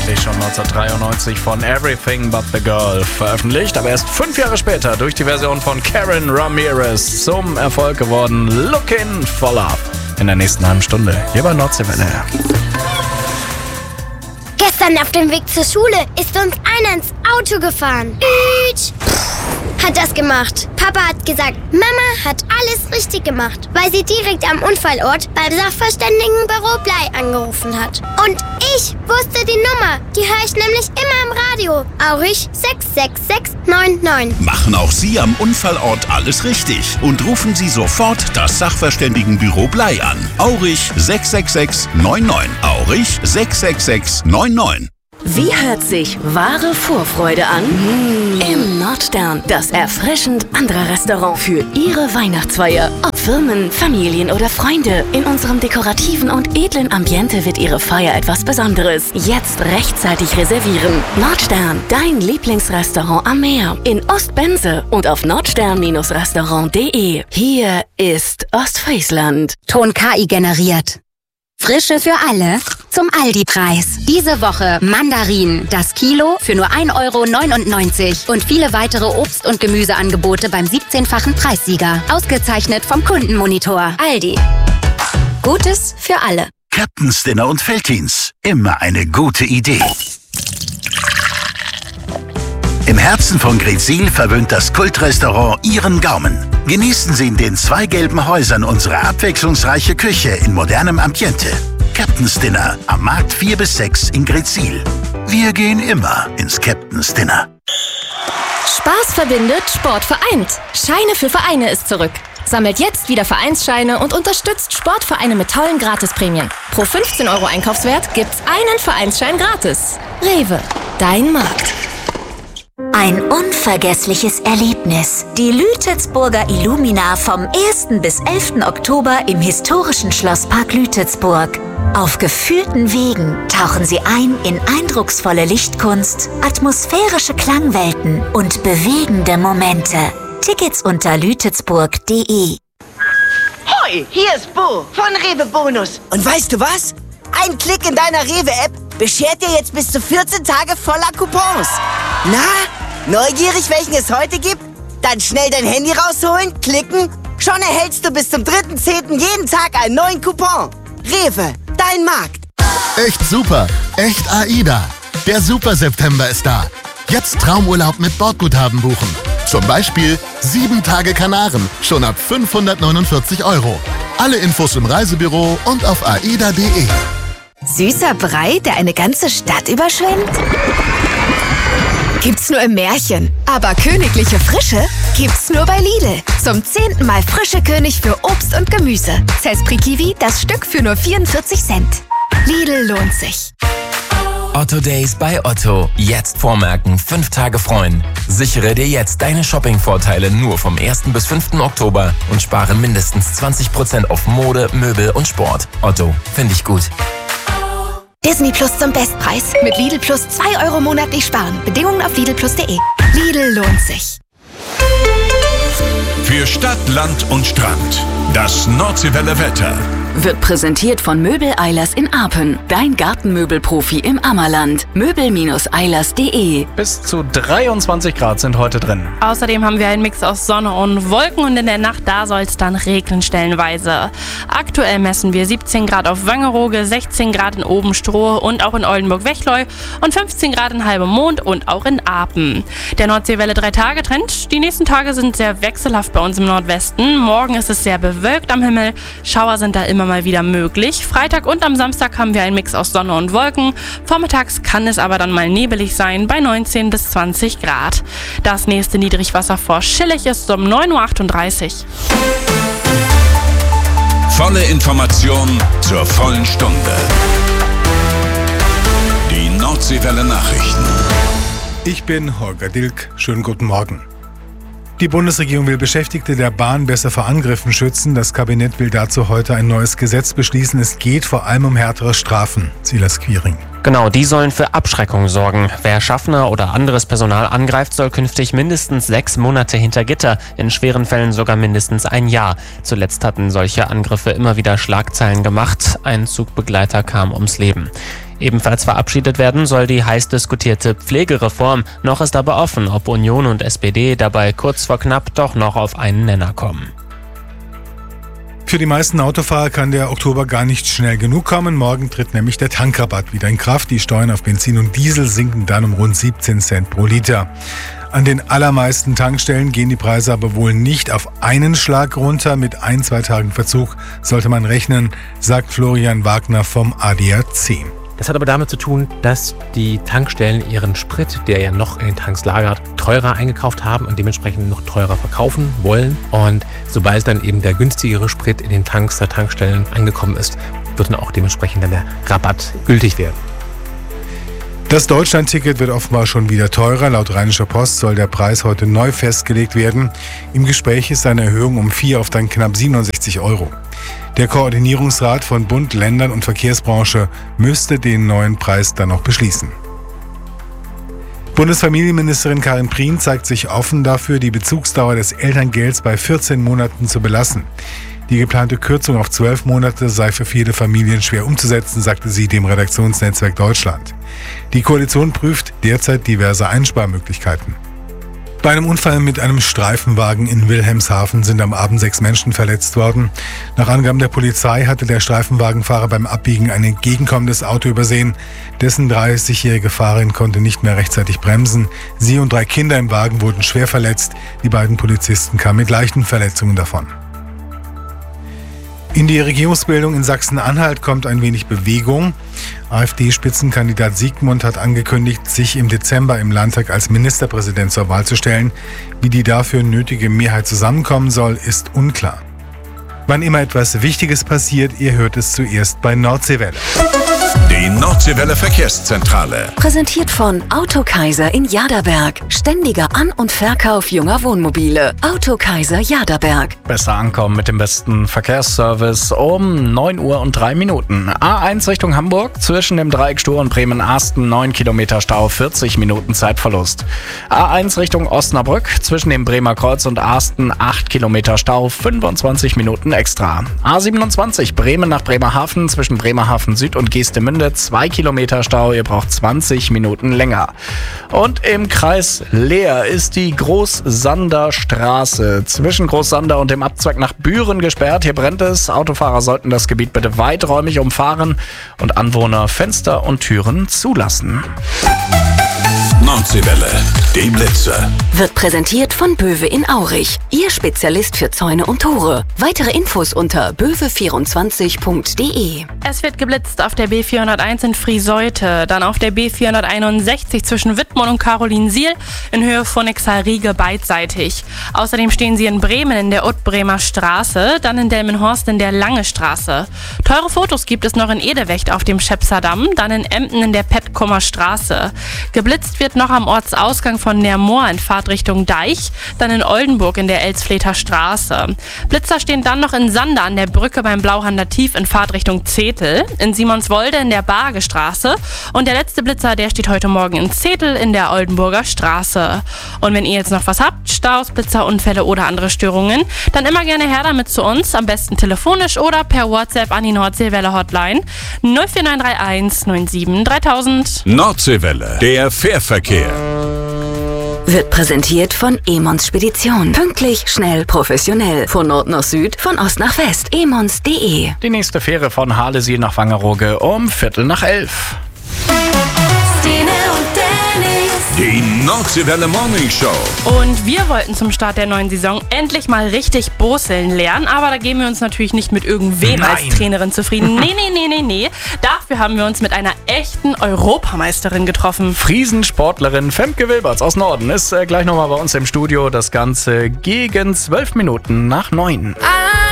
richtig, schon 1993 von Everything But The Girl veröffentlicht, aber erst 5 Jahre später durch die Version von Karen Ramirez zum Erfolg geworden. Looking for Love. In der nächsten halben Stunde hier bei Nordseewelle. Gestern auf dem Weg zur Schule ist uns einer ins Auto gefahren. Hat das gemacht. Papa hat gesagt, Mama hat alles richtig gemacht, weil sie direkt am Unfallort beim Sachverständigenbüro Blei angerufen hat. Und ich wusste die Nummer. Die höre ich nämlich immer im Radio. Aurich 66699. Machen auch Sie am Unfallort alles richtig und rufen Sie sofort das Sachverständigenbüro Blei an. Aurich 66699. Aurich 66699. Wie hört sich wahre Vorfreude an? Im Nordstern, das erfrischend andere Restaurant für Ihre Weihnachtsfeier. Ob Firmen, Familien oder Freunde, in unserem dekorativen und edlen Ambiente wird Ihre Feier etwas Besonderes. Jetzt rechtzeitig reservieren. Nordstern, dein Lieblingsrestaurant am Meer. In Ostbense und auf nordstern-restaurant.de. Hier ist Ostfriesland. Ton KI generiert. Frische für alle zum Aldi-Preis. Diese Woche Mandarinen, das Kilo für nur 1,99 € und viele weitere Obst- und Gemüseangebote beim 17-fachen Preissieger. Ausgezeichnet vom Kundenmonitor. Aldi. Gutes für alle. Captain's Dinner und Veltins. Immer eine gute Idee. Im Herzen von Greetsiel verwöhnt das Kultrestaurant Ihren Gaumen. Genießen Sie in den 2 gelben Häusern unsere abwechslungsreiche Küche in modernem Ambiente. Captain's Dinner am Markt 4 bis 6 in Greetsiel. Wir gehen immer ins Captain's Dinner. Spaß verbindet, Sport vereint. Scheine für Vereine ist zurück. Sammelt jetzt wieder Vereinsscheine und unterstützt Sportvereine mit tollen Gratisprämien. Pro 15 € Einkaufswert gibt's einen Vereinsschein gratis. Rewe, dein Markt. Ein unvergessliches Erlebnis. Die Lütetsburger Illumina vom 1. bis 11. Oktober im historischen Schlosspark Lütetsburg. Auf geführten Wegen tauchen Sie ein in eindrucksvolle Lichtkunst, atmosphärische Klangwelten und bewegende Momente. Tickets unter lütetsburg.de. Hoi, hier ist Bo von Rewe Bonus. Und weißt du was? Ein Klick in deiner Rewe-App beschert dir jetzt bis zu 14 Tage voller Coupons. Na, neugierig, welchen es heute gibt? Dann schnell dein Handy rausholen, klicken. Schon erhältst du bis zum 3.10. jeden Tag einen neuen Coupon. Rewe, dein Markt. Echt super, echt AIDA. Der Super September ist da. Jetzt Traumurlaub mit Bordguthaben buchen. Zum Beispiel 7 Tage Kanaren, schon ab 549 €. Alle Infos im Reisebüro und auf aida.de. Süßer Brei, der eine ganze Stadt überschwemmt? Gibt's nur im Märchen. Aber königliche Frische gibt's nur bei Lidl. Zum 10. Mal frische König für Obst und Gemüse. Zespri Kiwi, das Stück für nur 44 Cent. Lidl lohnt sich. Otto Days bei Otto. Jetzt vormerken, 5 Tage freuen. Sichere dir jetzt deine Shopping-Vorteile nur vom 1. bis 5. Oktober und spare mindestens 20% auf Mode, Möbel und Sport. Otto, finde ich gut. Disney Plus zum Bestpreis. Mit Lidl Plus 2 € monatlich sparen. Bedingungen auf lidlplus.de. Lidl lohnt sich. Für Stadt, Land und Strand. Das Nordseewelle Wetter. Wird präsentiert von Möbel Eilers in Apen. Dein Gartenmöbelprofi im Ammerland. Möbel-Eilers.de. Bis zu 23 Grad sind heute drin. Außerdem haben wir einen Mix aus Sonne und Wolken und in der Nacht, da soll es dann regnen stellenweise. Aktuell messen wir 17 Grad auf Wangerooge, 16 Grad in Obenstrohe und auch in Oldenburg-Wechleu und 15 Grad in Halbemond und auch in Apen. Der Nordseewelle 3-Tage-Trend. Die nächsten Tage sind sehr wechselhaft bei uns im Nordwesten. Morgen ist es sehr bewölkt am Himmel. Schauer sind da immer mal wieder möglich. Freitag und am Samstag haben wir einen Mix aus Sonne und Wolken. Vormittags kann es aber dann mal nebelig sein bei 19 bis 20 Grad. Das nächste Niedrigwasser vor Schillig ist um 9:38 Uhr. Volle Information zur vollen Stunde. Die Nordseewelle Nachrichten. Ich bin Holger Dilk. Schönen guten Morgen. Die Bundesregierung will Beschäftigte der Bahn besser vor Angriffen schützen. Das Kabinett will dazu heute ein neues Gesetz beschließen. Es geht vor allem um härtere Strafen. Silas Quiring. Genau, die sollen für Abschreckung sorgen. Wer Schaffner oder anderes Personal angreift, soll künftig mindestens 6 Monate hinter Gitter, in schweren Fällen sogar mindestens 1 Jahr. Zuletzt hatten solche Angriffe immer wieder Schlagzeilen gemacht. Ein Zugbegleiter kam ums Leben. Ebenfalls verabschiedet werden soll die heiß diskutierte Pflegereform. Noch ist aber offen, ob Union und SPD dabei kurz vor knapp doch noch auf einen Nenner kommen. Für die meisten Autofahrer kann der Oktober gar nicht schnell genug kommen. Morgen tritt nämlich der Tankrabatt wieder in Kraft. Die Steuern auf Benzin und Diesel sinken dann um rund 17 Cent pro Liter. An den allermeisten Tankstellen gehen die Preise aber wohl nicht auf einen Schlag runter. Mit 1-2 Tagen Verzug sollte man rechnen, sagt Florian Wagner vom ADAC. Das hat aber damit zu tun, dass die Tankstellen ihren Sprit, der ja noch in den Tanks lagert, teurer eingekauft haben und dementsprechend noch teurer verkaufen wollen. Und sobald dann eben der günstigere Sprit in den Tanks der Tankstellen angekommen ist, wird dann auch dementsprechend dann der Rabatt gültig werden. Das Deutschland-Ticket wird offenbar schon wieder teurer. Laut Rheinischer Post soll der Preis heute neu festgelegt werden. Im Gespräch ist eine Erhöhung um 4 auf dann knapp 67 €. Der Koordinierungsrat von Bund, Ländern und Verkehrsbranche müsste den neuen Preis dann noch beschließen. Bundesfamilienministerin Karin Prien zeigt sich offen dafür, die Bezugsdauer des Elterngelds bei 14 Monaten zu belassen. Die geplante Kürzung auf 12 Monate sei für viele Familien schwer umzusetzen, sagte sie dem Redaktionsnetzwerk Deutschland. Die Koalition prüft derzeit diverse Einsparmöglichkeiten. Bei einem Unfall mit einem Streifenwagen in Wilhelmshaven sind am Abend 6 Menschen verletzt worden. Nach Angaben der Polizei hatte der Streifenwagenfahrer beim Abbiegen ein entgegenkommendes Auto übersehen. Dessen 30-jährige Fahrerin konnte nicht mehr rechtzeitig bremsen. Sie und 3 Kinder im Wagen wurden schwer verletzt. Die beiden Polizisten kamen mit leichten Verletzungen davon. In die Regierungsbildung in Sachsen-Anhalt kommt ein wenig Bewegung. AfD-Spitzenkandidat Siegmund hat angekündigt, sich im Dezember im Landtag als Ministerpräsident zur Wahl zu stellen. Wie die dafür nötige Mehrheit zusammenkommen soll, ist unklar. Wann immer etwas Wichtiges passiert, ihr hört es zuerst bei Nordseewelle. Die Nordseewelle Verkehrszentrale. Präsentiert von Autokaiser in Jaderberg. Ständiger An- und Verkauf junger Wohnmobile. Autokaiser Jaderberg. Besser ankommen mit dem besten Verkehrsservice um 9 Uhr und 3 Minuten. A1 Richtung Hamburg, zwischen dem Dreieck Stur und Bremen-Asten 9 Kilometer Stau, 40 Minuten Zeitverlust. A1 Richtung Osnabrück, zwischen dem Bremer Kreuz und Asten 8 Kilometer Stau, 25 Minuten extra. A27 Bremen nach Bremerhaven, zwischen Bremerhaven Süd und Geestemünde 2 Kilometer Stau, ihr braucht 20 Minuten länger. Und im Kreis Leer ist die Großsander Straße zwischen Großsander und dem Abzweig nach Büren gesperrt. Hier brennt es. Autofahrer sollten das Gebiet bitte weiträumig umfahren und Anwohner Fenster und Türen zulassen. Nordseewelle, die Blitze. Wird präsentiert von Böwe in Aurich. Ihr Spezialist für Zäune und Tore. Weitere Infos unter böwe24.de. Es wird geblitzt auf der B401 in Frieseute, dann auf der B461 zwischen Wittmund und Carolinsiel in Höhe von Exal-Riege beidseitig. Außerdem stehen sie in Bremen in der Ottbremer Straße, dann in Delmenhorst in der Lange Straße. Teure Fotos gibt es noch in Edewecht auf dem Schepserdamm, dann in Emden in der Petkummer Straße. Geblitzt wird noch am Ortsausgang von Nermoor in Fahrtrichtung Deich, dann in Oldenburg in der Elsfleter Straße. Blitzer stehen dann noch in Sander an der Brücke beim Blauhander Tief in Fahrtrichtung Zetel, in Simonswolde in der Bargestraße und der letzte Blitzer, der steht heute Morgen in Zetel in der Oldenburger Straße. Und wenn ihr jetzt noch was habt, Staus, Blitzer, Unfälle oder andere Störungen, dann immer gerne her damit zu uns, am besten telefonisch oder per WhatsApp an die Nordseewelle Hotline 04931 97 3000. Nordseewelle, der Fährverkehr. Wird präsentiert von Emons Spedition. Pünktlich, schnell, professionell. Von Nord nach Süd, von Ost nach West. emons.de. Die nächste Fähre von Harlesiel nach Wangerooge um 11:15. Die Nordseewelle Morning Show. Und wir wollten zum Start der neuen Saison endlich mal richtig brusseln lernen, aber da geben wir uns natürlich nicht mit irgendwem als Trainerin zufrieden. Nee. Dafür haben wir uns mit einer echten Europameisterin getroffen. Friesensportlerin Femke Wilberts aus Norden ist gleich nochmal bei uns im Studio. Das Ganze gegen 12 Minuten nach 9.